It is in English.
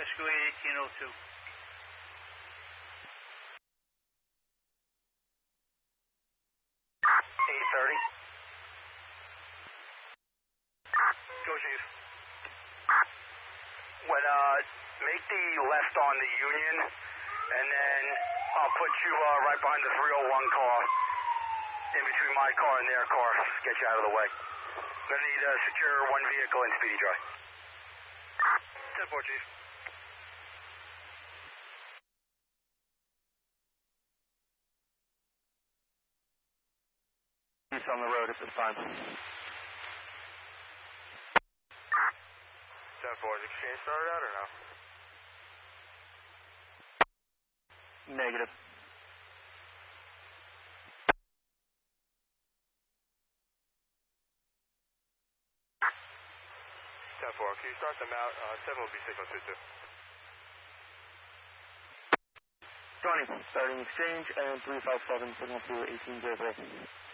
Escalade 1802. 830. Go, Chief. When, make the left on the Union, and then I'll put you right behind the 301 car, in between my car and their car, get you out of the way. Gonna need to secure one vehicle in Speedy Dry. 10-4, Chief. He's on the road at this time. 10-4, is exchange started out or no? Negative. 10-4, can you start them out? 7 will be signal 2-2. 20, starting exchange, and 357, signal to 1800.